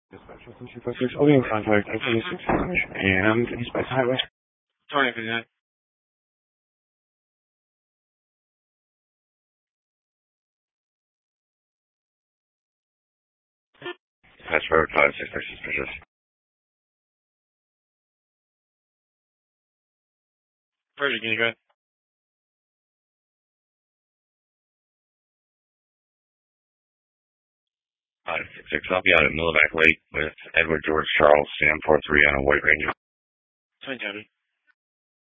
Dispatch 256, Odeon contact F-86 and East Spice Highway. 2059. Dispatch Road 566 suspicious. Virgin, can you go ahead? 566, I'll be out at Millivac Lake with Edward George Charles, Sam 43 on a White Ranger. 2020.